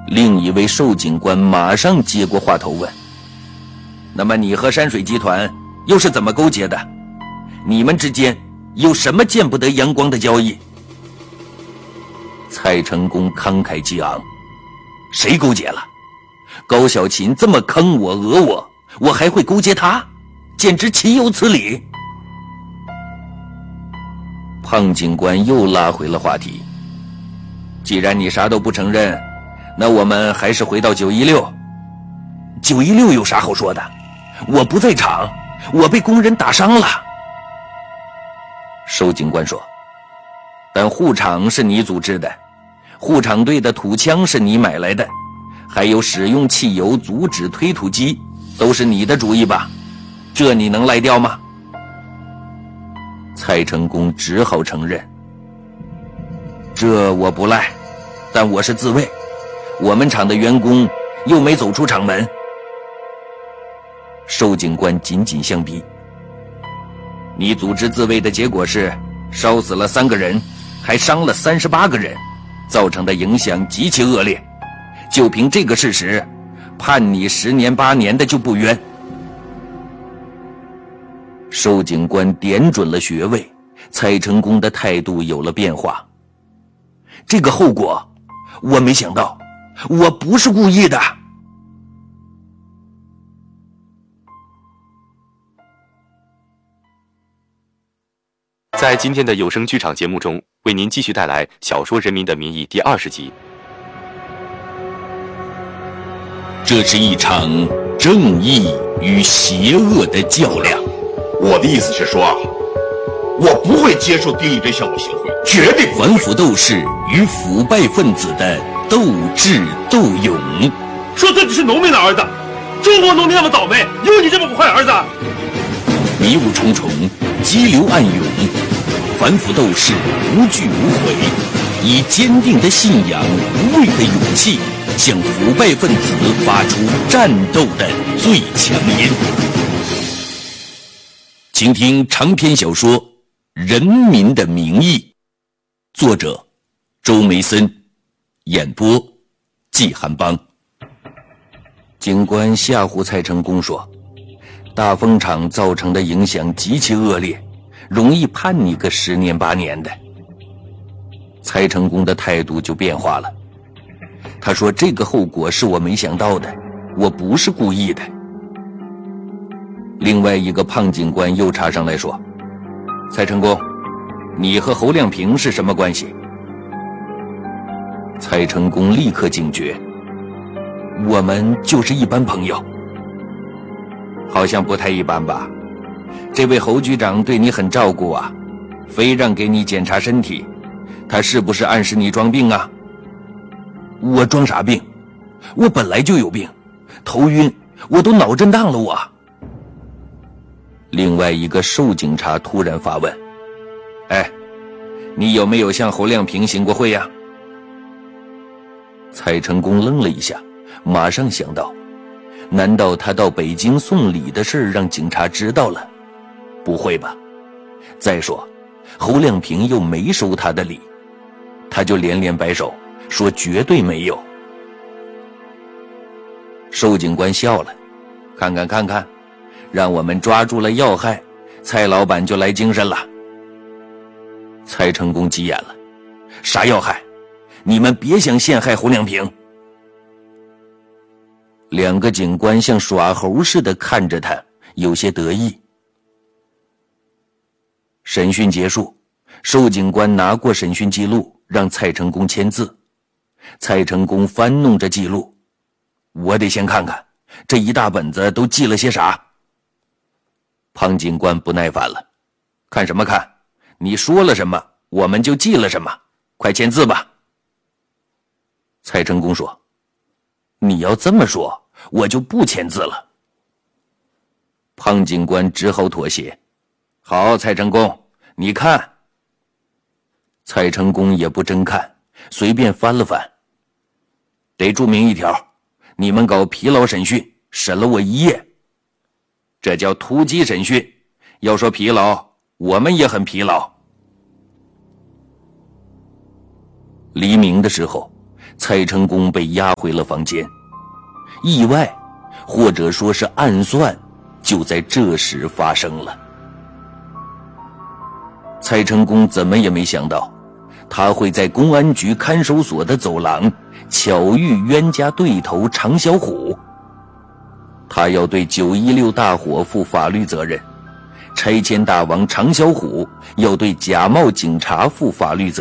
另一位寿警官马上接过话头问：那么你和山水集团又是怎么勾结的？你们之间有什么见不得阳光的交易？蔡成功慷慨激昂：谁勾结了？高小琴这么坑我讹我，我还会勾结他？简直岂有此理！胖警官又拉回了话题：既然你啥都不承认，那我们还是回到916。916有啥好说的？我不在场，我被工人打伤了。寿警官说：但护场是你组织的，护场队的土枪是你买来的，还有使用汽油阻止推土机都是你的主意吧？这你能赖掉吗？蔡成功只好承认：这我不赖，但我是自卫，我们厂的员工又没走出厂门。寿警官紧紧相逼：你组织自卫的结果是烧死了3个人，还伤了38个人，造成的影响极其恶劣，就凭这个事实，判你10年8年的就不冤。寿警官点准了穴位，蔡成功的态度有了变化。这个后果我没想到，我不是故意的。 在今天的有声剧场节目中，为您继续带来小说《人民的名义》第20集。 这是一场正义与邪恶的较量。 我的意思是说，我不会接受丁义珍项目协会，绝对不会。 反腐斗士与腐败分子的斗智斗勇。 说自己是农民的儿子，中国农民那么倒霉，有你这么个坏儿子？ 迷雾重重，激流暗涌，反腐斗士无惧无悔，以坚定的信仰、无畏的勇气，向腐败分子发出战斗的最强音。请听长篇小说《人民的名义》，作者周梅森，演播季寒邦。警官吓唬蔡成功说，大风厂造成的影响极其恶劣，容易判你个10年8年的。蔡成功的态度就变化了，他说这个后果是我没想到的，我不是故意的。另外一个胖警官又插上来说，蔡成功，你和侯亮平是什么关系？蔡成功立刻警觉，我们就是一般朋友。好像不太一般吧？这位侯局长对你很照顾啊，非让给你检查身体，他是不是暗示你装病啊？我装啥病？我本来就有病，头晕，我都脑震荡了我。另外一个寿警察突然发问：哎，你有没有向侯亮平行过贿呀？蔡成功愣了一下，马上想到，难道他到北京送礼的事让警察知道了？不会吧？再说，侯亮平又没收他的礼，他就连连摆手，说绝对没有。寿警官笑了，看看，让我们抓住了要害，蔡老板就来精神了。蔡成功急眼了，啥要害？你们别想陷害侯亮平。两个警官像耍猴似的看着他，有些得意。审讯结束，寿警官拿过审讯记录，让蔡成功签字。蔡成功翻弄着记录，我得先看看这一大本子都记了些啥。胖警官不耐烦了，看什么看？你说了什么，我们就记了什么，快签字吧。蔡成功说，你要这么说，我就不签字了。胖警官只好妥协。好，蔡成功，你看。蔡成功也不真看，随便翻了翻。得注明一条，你们搞疲劳审讯，审了我1夜，这叫突击审讯。要说疲劳，我们也很疲劳。黎明的时候， 蔡成功被押回了房间。意外，或者说是暗算，就在这时发生了。蔡成功怎么也没想到，他会在公安局看守所的走廊巧遇冤家对头常小虎。他要对916大火负法律责任，拆迁大王常小虎要对假冒警察负法律责任。